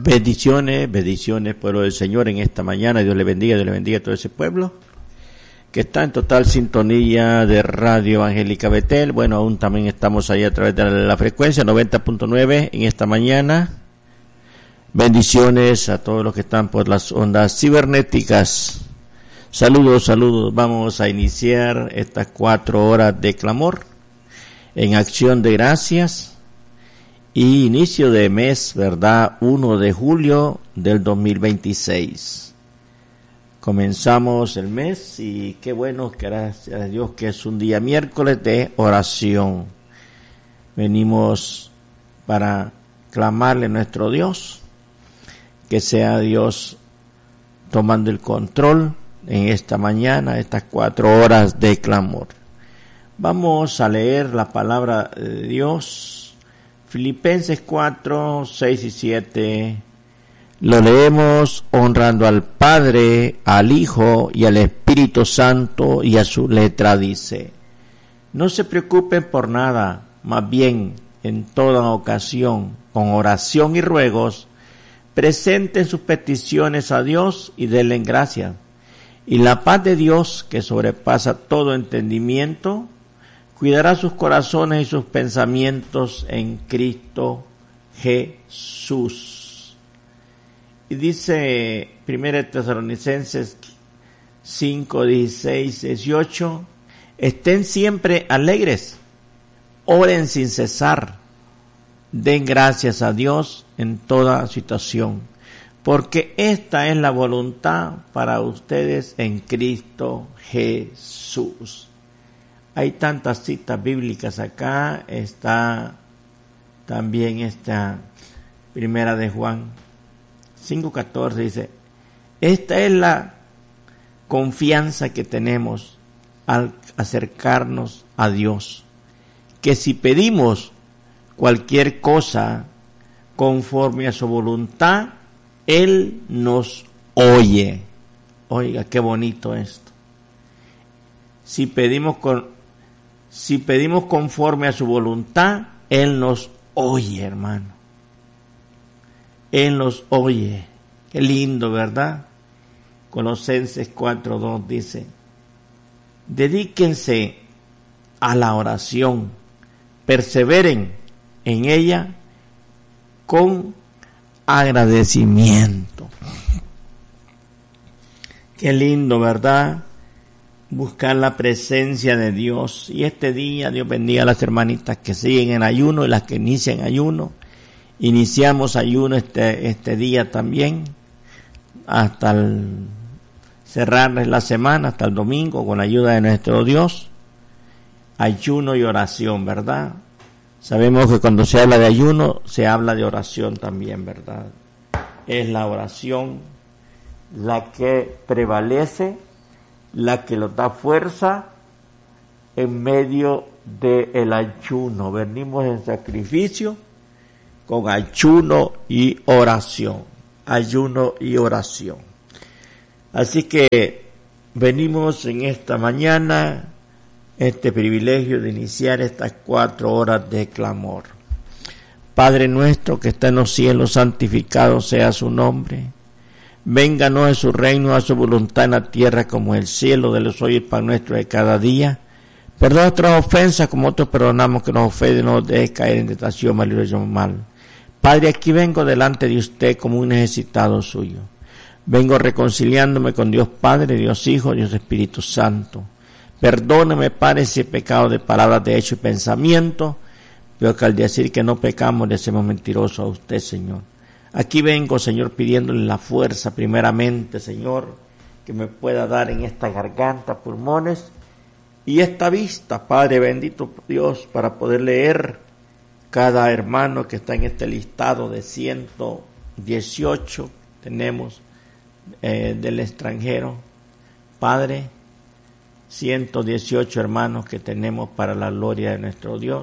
Bendiciones, pueblo del Señor, en esta mañana. Dios le bendiga a todo ese pueblo que está en total sintonía de Radio Evangélica Betel. Bueno, aún también estamos ahí a través de la frecuencia 90.9 en esta mañana. Bendiciones a todos los que están por las ondas cibernéticas. Saludos. Vamos a iniciar estas 4 horas de clamor en acción de gracias y inicio de mes, ¿verdad? 1 de julio del 2026. Comenzamos el mes y qué bueno, que gracias a Dios que es un día miércoles de oración. Venimos para clamarle a nuestro Dios, que sea Dios tomando el control en esta mañana, estas 4 horas de clamor. Vamos a leer la palabra de Dios, Filipenses 4, 6 y 7. Lo leemos honrando al Padre, al Hijo y al Espíritu Santo, y a su letra dice: no se preocupen por nada, más bien en toda ocasión, con oración y ruegos, presenten sus peticiones a Dios y denle gracias. Y la paz de Dios, que sobrepasa todo entendimiento, cuidará sus corazones y sus pensamientos en Cristo Jesús. Y dice 1 Tesalonicenses 5, 16, 18, estén siempre alegres, oren sin cesar, den gracias a Dios en toda situación, porque esta es la voluntad para ustedes en Cristo Jesús. Hay tantas citas bíblicas acá. Está también esta primera de Juan 5:14, dice: esta es la confianza que tenemos al acercarnos a Dios, que si pedimos cualquier cosa conforme a su voluntad, Él nos oye. Oiga, qué bonito esto. Si pedimos conforme a su voluntad, Él nos oye, hermano. Él nos oye. Qué lindo, ¿verdad? Colosenses 4:2 dice: dedíquense a la oración, perseveren en ella con agradecimiento. Qué lindo, ¿verdad? Buscar la presencia de Dios. Y este día, Dios bendiga a las hermanitas que siguen en ayuno y las que inician ayuno. Iniciamos ayuno este día también, hasta cerrar la semana, hasta el domingo, con la ayuda de nuestro Dios. Ayuno y oración, ¿verdad? Sabemos que cuando se habla de ayuno, se habla de oración también, ¿verdad? Es la oración la que prevalece, la que nos da fuerza en medio del ayuno. Venimos en sacrificio con ayuno y oración. Ayuno y oración. Así que venimos en esta mañana, este privilegio de iniciar estas 4 horas de clamor. Padre nuestro que está en los cielos, santificado sea su nombre. Vénganos a su reino, a su voluntad en la tierra como en el cielo. Denos hoy el pan nuestro de cada día. Perdona nuestras ofensas como nosotros perdonamos que nos ofenden, no nos dejes caer en tentación, mas líbranos del mal. Padre, aquí vengo delante de usted como un necesitado suyo. Vengo reconciliándome con Dios Padre, Dios Hijo, Dios Espíritu Santo. Perdóneme, Padre, si he pecado de palabras, de hecho y pensamiento, pero que al decir que no pecamos le hacemos mentiroso a usted, Señor. Aquí vengo, Señor, pidiéndole la fuerza primeramente, Señor, que me pueda dar en esta garganta, pulmones y esta vista, Padre bendito Dios, para poder leer cada hermano que está en este listado de 118 tenemos del extranjero. Padre, 118 hermanos que tenemos para la gloria de nuestro Dios.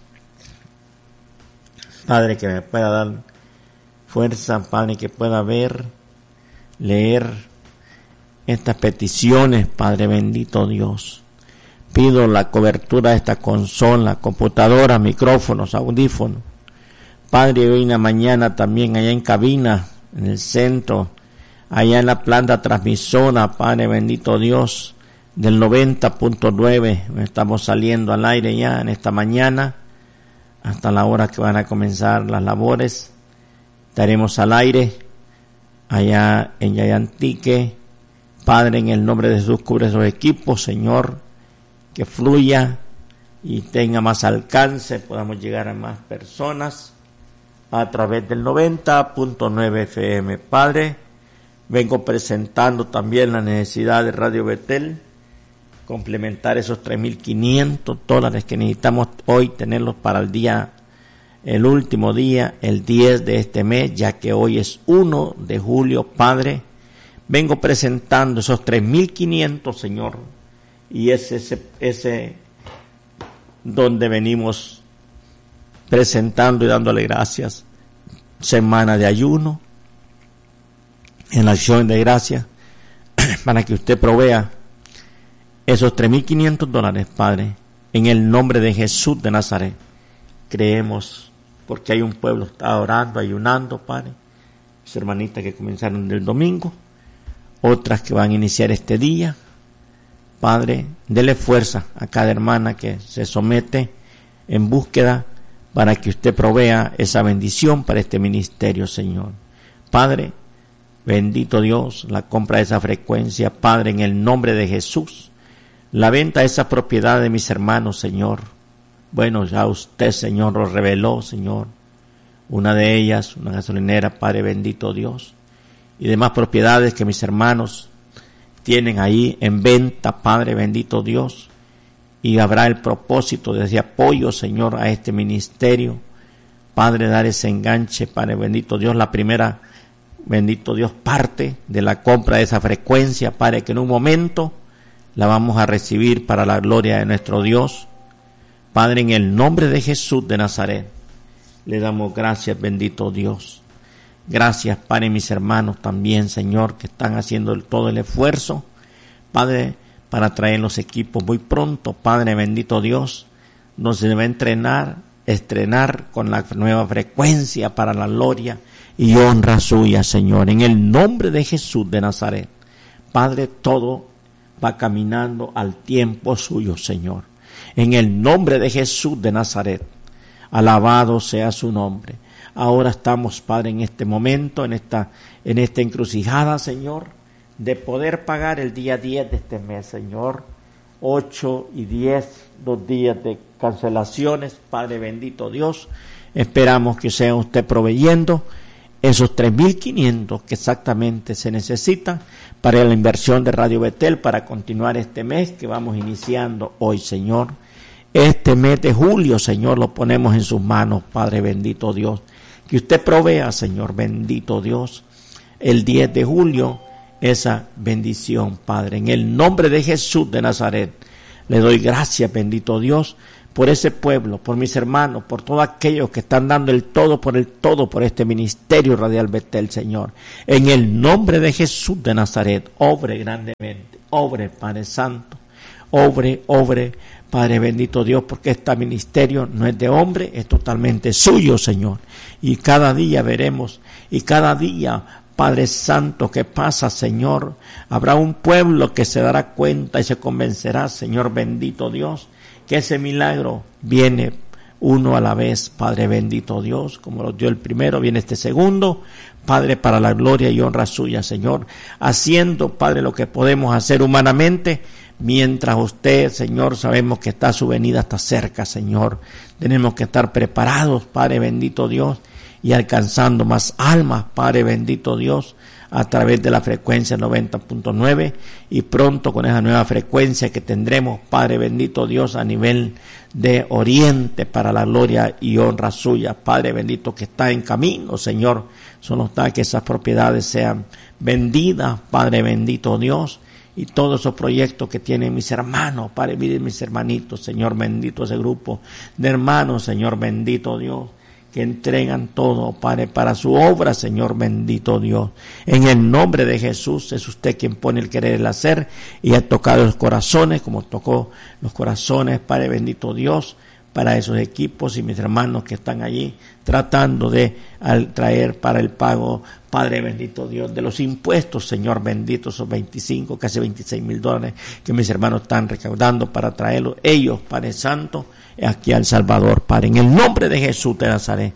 Padre, que me pueda dar fuerza, Padre, que pueda ver, leer estas peticiones, Padre bendito Dios. Pido la cobertura de esta consola, computadora, micrófonos, audífonos, Padre, hoy en la mañana también allá en cabina, en el centro, allá en la planta transmisora, Padre bendito Dios, del 90.9, estamos saliendo al aire ya en esta mañana, hasta la hora que van a comenzar las labores, estaremos al aire, allá en Yayantique. Padre, en el nombre de Jesús, cubre esos equipos, Señor, que fluya y tenga más alcance, podamos llegar a más personas a través del 90.9 FM. Padre, vengo presentando también la necesidad de Radio Betel, complementar esos $3,500 que necesitamos hoy, tenerlos para el último día, el 10 de este mes, ya que hoy es 1 de julio, Padre. Vengo presentando esos 3,500, Señor, y ese donde venimos presentando y dándole gracias. Semana de ayuno, en la acción de gracias, para que usted provea esos $3,500, Padre, en el nombre de Jesús de Nazaret. Creemos, porque hay un pueblo que está orando, ayunando, Padre. Mis hermanitas que comenzaron el domingo, otras que van a iniciar este día. Padre, dele fuerza a cada hermana que se somete en búsqueda para que usted provea esa bendición para este ministerio, Señor. Padre, bendito Dios, la compra de esa frecuencia, Padre, en el nombre de Jesús. La venta de esa propiedad de mis hermanos, Señor. Bueno, ya usted, Señor, lo reveló, Señor. Una de ellas, una gasolinera, Padre, bendito Dios. Y demás propiedades que mis hermanos tienen ahí en venta, Padre bendito Dios, y habrá el propósito de ese apoyo, Señor, a este ministerio, Padre, dar ese enganche, Padre bendito Dios, la primera, bendito Dios, parte de la compra de esa frecuencia, Padre, que en un momento la vamos a recibir para la gloria de nuestro Dios. Padre, en el nombre de Jesús de Nazaret, le damos gracias, bendito Dios. Gracias, Padre, mis hermanos también, Señor, que están haciendo todo el esfuerzo, Padre, para traer los equipos muy pronto, Padre, bendito Dios, donde se va a estrenar con la nueva frecuencia para la gloria y honra suya, Señor, en el nombre de Jesús de Nazaret. Padre, todo va caminando al tiempo suyo, Señor, en el nombre de Jesús de Nazaret. Alabado sea su nombre. Ahora estamos, Padre, en este momento, en esta encrucijada, Señor, de poder pagar el día 10 de este mes, Señor. 8 y 10, 2 días de cancelaciones, Padre bendito Dios. Esperamos que sea usted proveyendo esos 3,500 que exactamente se necesitan para la inversión de Radio Betel para continuar este mes que vamos iniciando hoy, Señor. Este mes de julio, Señor, lo ponemos en sus manos, Padre bendito Dios. Que usted provea, Señor bendito Dios, el 10 de julio, esa bendición, Padre. En el nombre de Jesús de Nazaret, le doy gracias, bendito Dios, por ese pueblo, por mis hermanos, por todos aquellos que están dando el todo por este ministerio Radial Betel, Señor. En el nombre de Jesús de Nazaret, obre grandemente, obre, Padre Santo, obre, Padre bendito Dios, porque este ministerio no es de hombre, es totalmente suyo, Señor. Y cada día veremos, y cada día, Padre Santo, que pasa, Señor, habrá un pueblo que se dará cuenta y se convencerá, Señor bendito Dios, que ese milagro viene uno a la vez, Padre bendito Dios, como lo dio el primero, viene este segundo, Padre, para la gloria y honra suya, Señor, haciendo, Padre, lo que podemos hacer humanamente. Mientras usted, Señor, sabemos que su venida está cerca, Señor. Tenemos que estar preparados, Padre bendito Dios, y alcanzando más almas, Padre bendito Dios, a través de la frecuencia 90.9 y pronto con esa nueva frecuencia que tendremos, Padre bendito Dios, a nivel de Oriente para la gloria y honra suya, Padre bendito, que está en camino, Señor. Solo está que esas propiedades sean vendidas, Padre bendito Dios, y todos esos proyectos que tienen mis hermanos, Padre, miren mis hermanitos, Señor bendito, ese grupo de hermanos, Señor bendito Dios, que entregan todo, Padre, para su obra, Señor bendito Dios. En el nombre de Jesús, es usted quien pone el querer y el hacer, y ha tocado los corazones, como tocó los corazones, Padre bendito Dios, para esos equipos y mis hermanos que están allí tratando de traer para el pago, Padre bendito Dios, de los impuestos, Señor bendito, esos 25, casi $26,000 que mis hermanos están recaudando para traerlos, ellos, Padre Santo, aquí al Salvador, Padre, en el nombre de Jesús de Nazaret.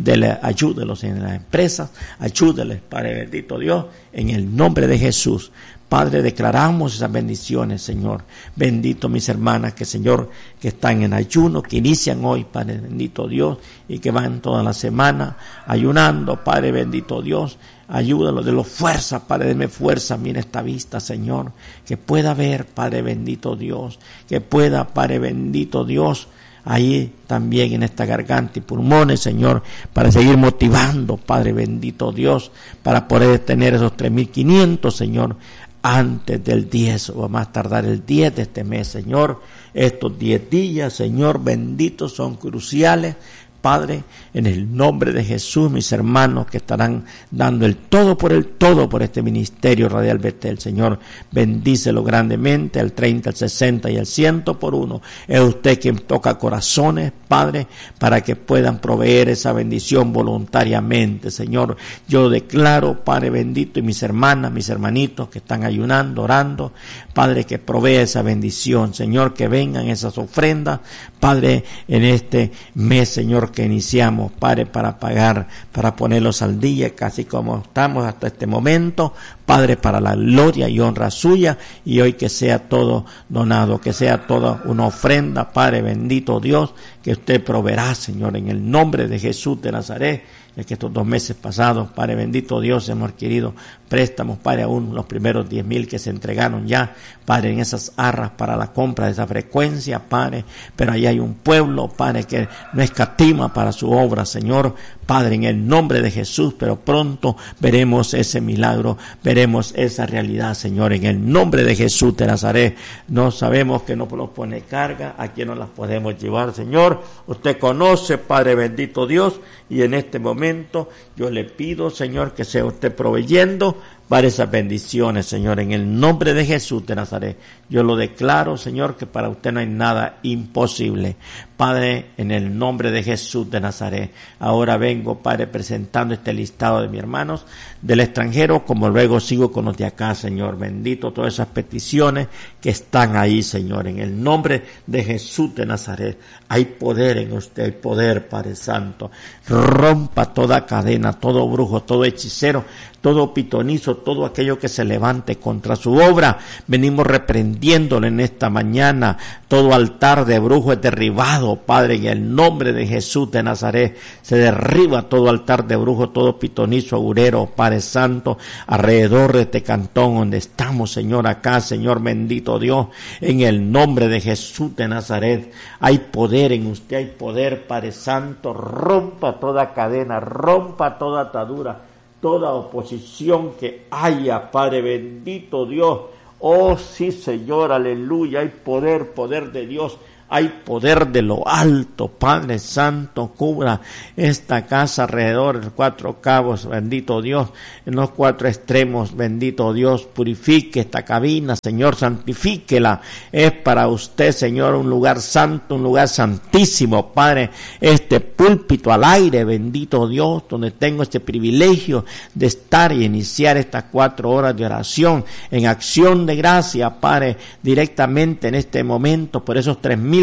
Ayúdelos en las empresas, ayúdeles, Padre bendito Dios, en el nombre de Jesús. Padre, declaramos esas bendiciones, Señor. Bendito mis hermanas, que Señor, que están en ayuno, que inician hoy, Padre bendito Dios, y que van toda la semana ayunando, Padre bendito Dios. Ayúdalos, de los fuerza, Padre, deme fuerza, mira esta vista, Señor, que pueda ver, Padre bendito Dios, que pueda, Padre bendito Dios, ahí también en esta garganta y pulmones, Señor, para seguir motivando, Padre bendito Dios, para poder tener esos 3,500, Señor, antes del 10 o a más tardar el 10 de este mes, Señor. Estos 10 días, Señor, benditos, son cruciales, Padre, en el nombre de Jesús, mis hermanos que estarán dando el todo por este ministerio Radial Betel, Señor, bendícelo grandemente, al 30, al 60 y al 100 por uno. Es usted quien toca corazones, Padre, para que puedan proveer esa bendición voluntariamente, Señor. Yo declaro, Padre bendito, y mis hermanas, mis hermanitos que están ayunando, orando, Padre, que provea esa bendición, Señor, que vengan esas ofrendas, Padre, en este mes, Señor, que iniciamos, Padre, para pagar, para ponerlos al día, casi como estamos hasta este momento, Padre, para la gloria y honra suya, y hoy que sea todo donado, que sea toda una ofrenda, Padre bendito Dios, que usted proveerá, Señor, en el nombre de Jesús de Nazaret. Ya que estos 2 meses pasados, Padre bendito Dios, hemos adquirido préstamos, Padre, aún los primeros 10,000 que se entregaron ya, Padre, en esas arras para la compra de esa frecuencia, Padre, pero ahí hay un pueblo, Padre, que no escatima para su obra, Señor, Padre, en el nombre de Jesús, pero pronto veremos ese milagro, veremos esa realidad, Señor, en el nombre de Jesús de Nazaret. No sabemos que no nos pone carga, a quién nos las podemos llevar, Señor. Usted conoce, Padre bendito Dios, y en este momento yo le pido, Señor, que sea usted proveyendo para esas bendiciones, Señor, en el nombre de Jesús de Nazaret. Yo lo declaro, Señor, que para usted no hay nada imposible. Padre, en el nombre de Jesús de Nazaret, ahora vengo, Padre, presentando este listado de mis hermanos del extranjero, como luego sigo con los de acá, Señor. Bendito todas esas peticiones que están ahí, Señor, en el nombre de Jesús de Nazaret. Hay poder en usted, hay poder, Padre Santo. Rompa toda cadena, todo brujo, todo hechicero, todo pitonizo, todo aquello que se levante contra su obra. Venimos reprendiéndole en esta mañana. Todo altar de brujo es derribado, Padre, en el nombre de Jesús de Nazaret. Se derriba todo altar de brujo, todo pitonizo, agurero, Padre Santo, alrededor de este cantón donde estamos, Señor, acá, Señor bendito Dios, en el nombre de Jesús de Nazaret. Hay poder en usted, hay poder, Padre Santo. Rompa toda cadena, rompa toda atadura, toda oposición que haya, Padre bendito Dios. Oh sí, Señor, aleluya, hay poder, poder de Dios. Hay poder de lo alto, Padre Santo, cubra esta casa alrededor de los 4 cabos, bendito Dios, en los 4 extremos, bendito Dios, purifique esta cabina, Señor, santifíquela, es para usted, Señor, un lugar santo, un lugar santísimo, Padre, este púlpito al aire, bendito Dios, donde tengo este privilegio de estar y iniciar estas 4 horas de oración en acción de gracia, Padre, directamente en este momento, por esos 3,500,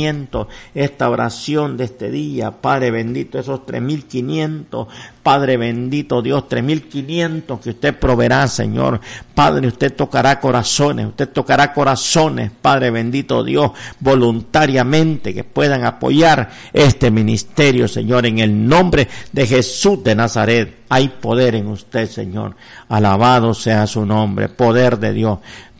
esta oración de este día, Padre bendito, esos 3,500, Padre bendito Dios, 3,500 que usted proveerá, Señor. Padre, usted tocará corazones, Padre bendito Dios, voluntariamente, que puedan apoyar este ministerio, Señor, en el nombre de Jesús de Nazaret. Hay poder en usted, Señor. Alabado sea su nombre, poder de Dios.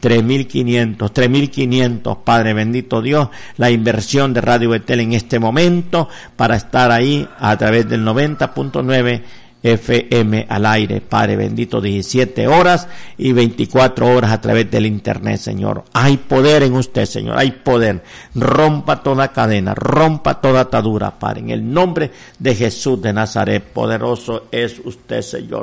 3,500, Padre bendito Dios, la inversión de Radio Betel en este momento para estar ahí a través del 90.9 FM al aire, Padre bendito, 17 horas y 24 horas a través del internet, Señor. Hay poder en usted, Señor, hay poder. Rompa toda cadena, rompa toda atadura, Padre, en el nombre de Jesús de Nazaret. Poderoso es usted, Señor.